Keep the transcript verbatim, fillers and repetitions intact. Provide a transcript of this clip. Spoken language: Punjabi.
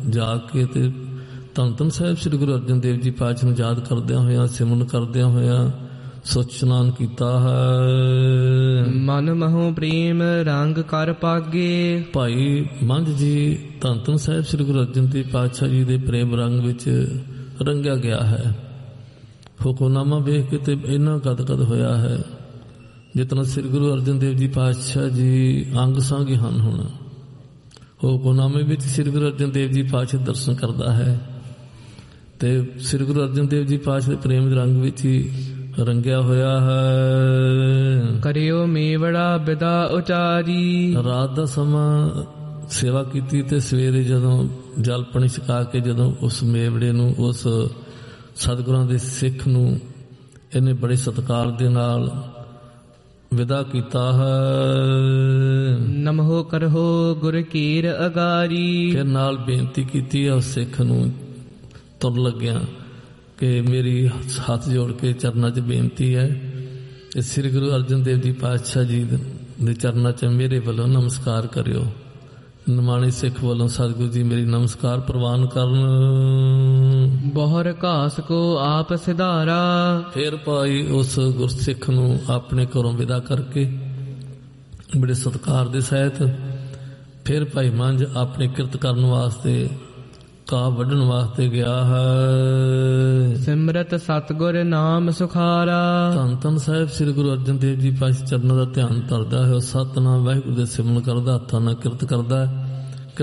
ਜਾ ਕੇ ਤੇ ਧੰਨ ਧੰਨ ਸਾਹਿਬ ਸ੍ਰੀ ਗੁਰੂ ਅਰਜਨ ਦੇਵ ਜੀ ਪਾਤਸ਼ਾਹ ਨੂੰ ਯਾਦ ਕਰਦਿਆਂ ਹੋਇਆਂ, ਸਿਮਰਨ ਕਰਦਿਆਂ ਹੋਇਆਂ ਸੁੱਚ ਇਸ਼ਨਾਨ ਕੀਤਾ ਹੈ। ਮਨ ਮਹੋ ਪ੍ਰੇਮ ਰੰਗ ਕਰ ਪਾਗੇ। ਭਾਈ ਮੰਝ ਜੀ ਧੰਨ ਧੰਨ ਸਾਹਿਬ ਸ੍ਰੀ ਗੁਰੂ ਅਰਜਨ ਦੇਵ ਪਾਤਸ਼ਾਹ ਜੀ ਦੇ ਪ੍ਰੇਮ ਰੰਗ ਵਿੱਚ ਰੰਗਿਆ ਗਿਆ ਹੈ। ਹੁਕਮਨਾਮਾ ਵੇਖ ਕੇ ਤੇ ਇੰਨਾ ਗਦਗਦ ਹੋਇਆ ਹੈ ਜਿਤਨਾ ਸ੍ਰੀ ਗੁਰੂ ਅਰਜਨ ਦੇਵ ਜੀ ਪਾਤਸ਼ਾਹ ਜੀ ਅੰਗ ਸੰਗ ਹਨ। ਹੁਣ ਹੁਕਮਨਾਮੇ ਵਿੱਚ ਸ੍ਰੀ ਗੁਰੂ ਅਰਜਨ ਦੇਵ ਜੀ ਪਾਤਸ਼ਾਹ ਦਰਸ਼ਨ ਕਰਦਾ ਹੈ ਤੇ ਸ੍ਰੀ ਗੁਰੂ ਅਰਜਨ ਦੇਵ ਜੀ ਪਾਤਸ਼ਾਹ ਦੇ ਪ੍ਰੇਮ ਦੇ ਰੰਗ ਵਿੱਚ ਹੀ ਰੰਗਿਆ ਹੋਇਆ ਹੈ। ਕਰਿਓ ਮੇਵੜਾ ਬਿਦਾ ਉਚਾਰੀ। ਰਾਤ ਦਾ ਸਮਾਂ ਸੇਵਾ ਕੀਤੀ ਤੇ ਸਵੇਰੇ ਜਦੋਂ ਜਲ ਪਾਣੀ ਛਕਾ ਕੇ ਜਦੋਂ ਉਸ ਮੇਵੜੇ ਨੂੰ, ਉਸ ਸਤਿਗੁਰਾਂ ਦੇ ਸਿੱਖ ਨੂੰ ਇਹਨੇ ਬੜੇ ਸਤਿਕਾਰ ਦੇ ਨਾਲ ਵਿਦਾ ਕੀਤਾ ਹੈ। ਨਮੋ ਕਰਹੋ ਗੁਰ ਕੀਰ ਅਗਾਰੀ। ਫਿਰ ਨਾਲ ਬੇਨਤੀ ਕੀਤੀ ਹੈ ਉਸ ਸਿੱਖ ਨੂੰ ਤੁਰ ਲੱਗਿਆ ਕਿ ਮੇਰੀ ਹੱਥ ਜੋੜ ਕੇ ਚਰਨਾਂ 'ਚ ਬੇਨਤੀ ਹੈ ਕਿ ਸ੍ਰੀ ਗੁਰੂ ਅਰਜਨ ਦੇਵ ਜੀ ਪਾਤਸ਼ਾਹ ਜੀ ਦੇ ਚਰਨਾਂ 'ਚ ਮੇਰੇ ਵੱਲੋਂ ਨਮਸਕਾਰ ਕਰਿਓ। ਨਿਮਾਣੇ ਸਿੱਖ ਵੱਲੋਂ ਸਤਿਗੁਰੂ ਜੀ ਮੇਰੀ ਨਮਸਕਾਰ ਪ੍ਰਵਾਨ ਕਰਨ। ਬਹੁਰ ਘਾਸ ਕੋ ਆਪ ਸਿਧਾਰਾ। ਫਿਰ ਭਾਈ ਉਸ ਗੁਰਸਿੱਖ ਨੂੰ ਆਪਣੇ ਘਰੋਂ ਵਿਦਾ ਕਰਕੇ ਬੜੇ ਸਤਿਕਾਰ ਦੇ ਸਹਿਤ ਫਿਰ ਭਾਈ ਮੰਝ ਆਪਣੇ ਕਿਰਤ ਕਰਨ ਵਾਸਤੇ, ਘਾਹ ਵੱਢਣ ਵਾਸਤੇ ਗਿਆ ਹੈ। ਸਿਮਰਤ ਸਤਿਗੁਰ ਨਾਮ ਸੁਖਾਰਾ। ਧੰਨ ਧੰਨ ਸਾਹਿਬ ਸ੍ਰੀ ਗੁਰੂ ਅਰਜਨ ਦੇਵ ਜੀ ਪਾਤਸ਼ਾਹ ਚਰਨਾਂ ਦਾ ਧਿਆਨ ਧਰਦਾ ਹੈ। ਉਹ ਸਤਿਨਾਮ ਵਾਹਿਗੁਰੂ ਦੇ ਸਿਮਰਨ ਕਰਦਾ, ਹੱਥਾਂ ਨਾਲ ਕਿਰਤ ਕਰਦਾ ਹੈ